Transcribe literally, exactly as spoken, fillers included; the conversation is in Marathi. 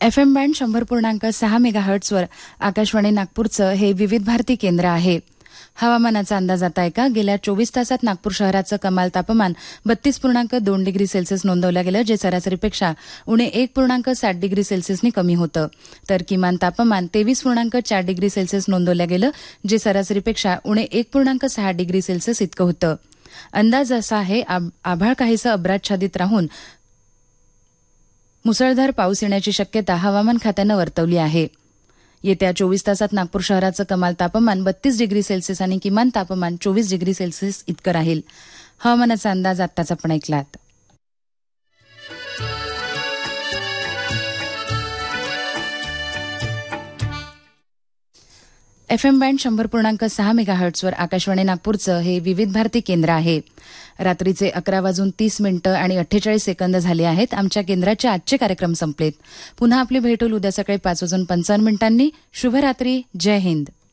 एफ एम बँड शंभर पूर्णांक सहा मेगाहर्ट्झवर आकाशवाणी नागपूरचं हे विविध भारती केंद्र आहे. हवामानाचा अंदाज आता आहे का? गेल्या चोवीस तासात नागपूर शहराचं कमाल तापमान बत्तीस पूर्णांक दोन डिग्री सेल्सिअस नोंदवलं गेलं, जे सरासरीपेक्षा उणे एक पूर्णांक सात डिग्री सेल्सिअसनी कमी होतं. तर किमान तापमान तेवीस पूर्णांक चार डिग्री सेल्सिअस नोंदवलं गेलं, जे सरासरीपेक्षा उणे एक पूर्णांक सहा डिग्री सेल्सिअस इतकं होतं. अंदाज असा आहे, आभाळ काहीसं अभ्राच्छादित राहून मुसळधार पाऊस येण्याची शक्यता हवामान खात्यानं वर्तवली आहे. येत्या चोवीस तासात नागपूर शहराचं कमाल तापमान बत्तीस डिग्री सेल्सिअस आणि किमान तापमान चोवीस डिग्री सेल्सिअस इतकं राहील. हवामानाचा अंदाज आत्ताच आपण ऐकलात. एफ एम बँड शंभर पूर्णांक सहा मेगाहर्ट्झवर आकाशवाणी नागपूरचं हे विविध भारती केंद्र आहे. रात्रीचे अकरा वाजून तीस मिनिटं आणि अठ्ठेचाळीस सेकंद झाले आहेत. आमच्या केंद्राचे आजचे कार्यक्रम संपलेत. पुन्हा आपली भेट होईल उद्या सकाळी पाच वाजून पंचावन्न मिनिटांनी. शुभरात्री. जय हिंद.